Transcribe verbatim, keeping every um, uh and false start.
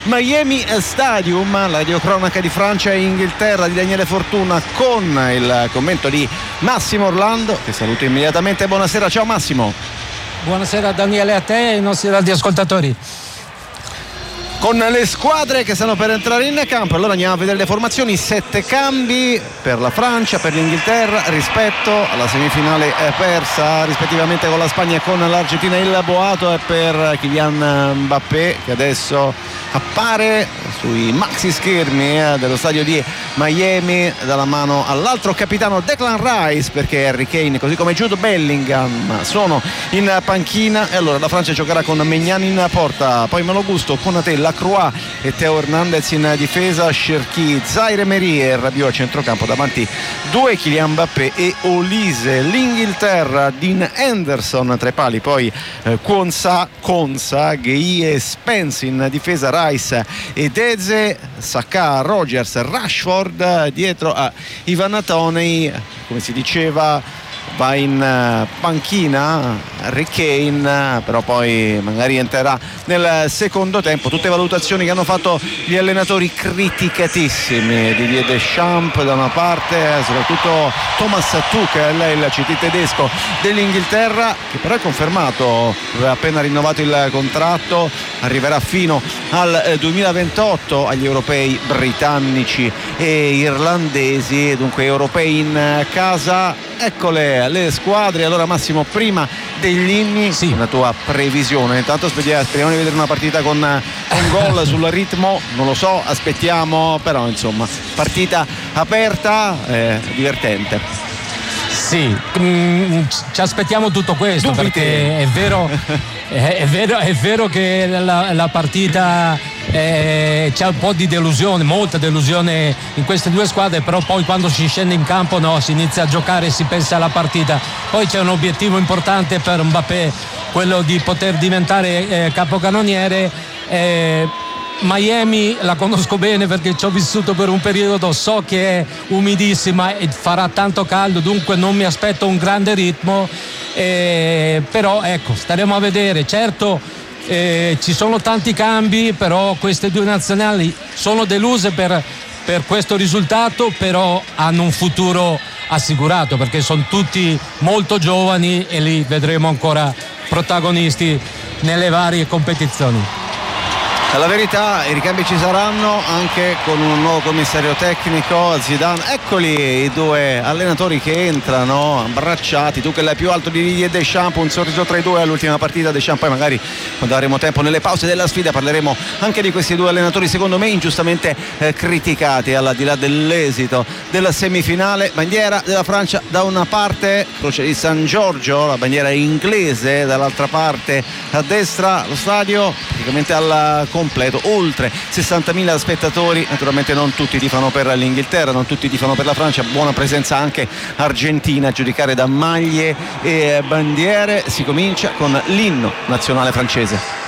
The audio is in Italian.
Miami Stadium, la radiocronaca di Francia e Inghilterra di Daniele Fortuna con il commento di Massimo Orlando, che saluto immediatamente. Buonasera, ciao Massimo. Buonasera Daniele, a te e ai nostri radioascoltatori. Con le squadre che stanno per entrare in campo, allora andiamo a vedere le formazioni. Sette cambi per la Francia, per l'Inghilterra rispetto alla semifinale persa rispettivamente con la Spagna e con l'Argentina. Il boato è per Kylian Mbappé, che adesso appare sui maxi schermi dello stadio di Miami dalla mano all'altro capitano Declan Rice, perché Harry Kane così come Jude Bellingham sono in panchina, e allora la Francia giocherà con Maignan in porta, poi Malo Gusto, Konaté, Lacroix e Theo Hernandez in difesa, Cherki, Zaire Emery e Rabiot a centrocampo, davanti due Kylian Mbappé e Olise. L'Inghilterra, Dean Henderson tra i pali, poi eh, Konsa, Konsa, Gueye e Spence in difesa, Rice e Deze, Saka, Rogers, Rashford dietro a Ivan Toney. Come si diceva, va in panchina Harry Kane, però poi magari entrerà nel secondo tempo. Tutte valutazioni che hanno fatto gli allenatori criticatissimi, Didier Deschamps da una parte, soprattutto Thomas Tuchel, il C T tedesco dell'Inghilterra, che però è confermato, aveva appena rinnovato il contratto, arriverà fino al duemilaventotto agli europei britannici e irlandesi, dunque europei in casa. Eccole le squadre. Allora Massimo, prima degli inni, sì, la tua previsione. Intanto speriamo di vedere una partita con un gol sul ritmo, non lo so, aspettiamo, però insomma partita aperta, eh, divertente. Sì, mm, ci aspettiamo tutto questo. Dubite. Perché è vero, è, è vero, è vero che la, la partita eh, c'è un po' di delusione, molta delusione in queste due squadre, però poi quando si scende in campo no, si inizia a giocare e si pensa alla partita. Poi c'è un obiettivo importante per Mbappé, quello di poter diventare eh, capocannoniere. Eh, Miami la conosco bene perché ci ho vissuto per un periodo, so che è umidissima e farà tanto caldo, dunque non mi aspetto un grande ritmo, eh, però ecco, staremo a vedere. Certo, eh, ci sono tanti cambi, però queste due nazionali sono deluse per, per questo risultato, però hanno un futuro assicurato perché sono tutti molto giovani e li vedremo ancora protagonisti nelle varie competizioni. La verità, i ricambi ci saranno anche con un nuovo commissario tecnico, Zidane. Eccoli i due allenatori che entrano abbracciati. Tu che l'hai più alto di Didier Deschamps, un sorriso tra i due all'ultima partita. Deschamps, poi magari quando avremo tempo nelle pause della sfida parleremo anche di questi due allenatori, secondo me ingiustamente eh, criticati, al di là dell'esito della semifinale. Bandiera della Francia da una parte, croce di San Giorgio, la bandiera inglese dall'altra parte, a destra lo stadio praticamente al completo, oltre sessantamila spettatori. Naturalmente non tutti tifano per l'Inghilterra, non tutti tifano per la Francia, buona presenza anche argentina a giudicare da maglie e bandiere. Si comincia con l'inno nazionale francese.